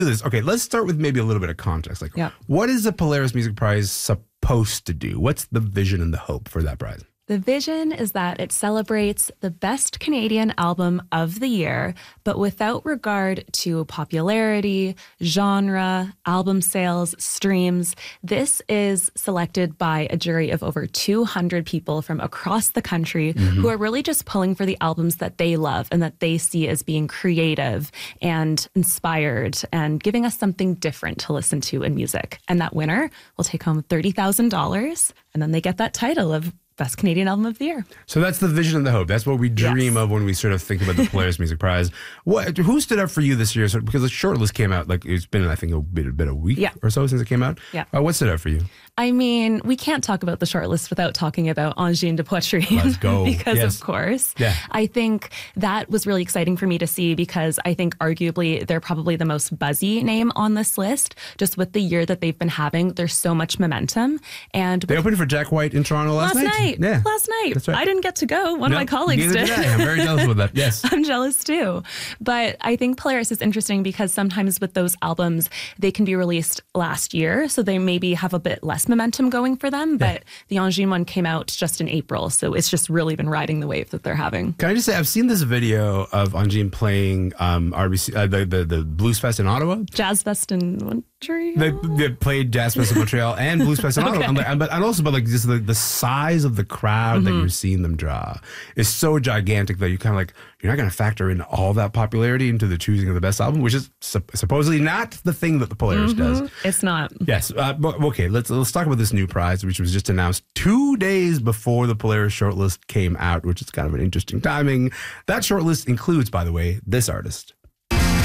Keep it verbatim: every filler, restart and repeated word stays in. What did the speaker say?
this. Okay, let's start with maybe a little bit of context. Like, yeah. what is the Polaris Music Prize supposed to do? What's the vision and the hope for that prize? The vision is that it celebrates the best Canadian album of the year, but without regard to popularity, genre, album sales, streams. This is selected by a jury of over two hundred people from across the country mm-hmm. who are really just pulling for the albums that they love and that they see as being creative and inspired and giving us something different to listen to in music. And that winner will take home thirty thousand dollars, and then they get that title of Best Canadian Album of the Year. So that's the vision and the hope. That's what we dream yes. of when we sort of think about the Polaris Music Prize. What? Who stood up for you this year? So, because the shortlist came out, like it's been, I think, a bit, a bit a week yeah. or so since it came out. Yeah. Uh, what stood up for you? I mean, we can't talk about the shortlist without talking about Angine de Poitrine. Let's go. because, yes. of course. Yeah. I think that was really exciting for me to see because I think arguably they're probably the most buzzy name on this list. Just with the year that they've been having, there's so much momentum. And they opened for Jack White in Toronto last, last night. night. Yeah. Last night. That's right. I didn't get to go. One no, of my colleagues neither did. did I. I'm very jealous with that. Yes. I'm jealous too. But I think Polaris is interesting because sometimes with those albums, they can be released last year. So they maybe have a bit less momentum going for them. But yeah. the Angine one came out just in April. So it's just really been riding the wave that they're having. Can I just say, I've seen this video of Angine playing um, R B C, uh, the, the, the Blues Fest in Ottawa. Jazz Fest in Montreal. They, they played Jazz Fest in Montreal and Blues Fest in Ottawa. okay. And, but, and also, but like just the, the size of the crowd mm-hmm. that you're seeing them draw is so gigantic that you kind of like, you're not going to factor in all that popularity into the choosing of the best album, which is su- supposedly not the thing that the Polaris mm-hmm. does. It's not. Yes. Uh, but, okay, let's let's talk about this new prize, which was just announced two days before the Polaris shortlist came out, which is kind of an interesting timing. That shortlist includes, by the way, this artist.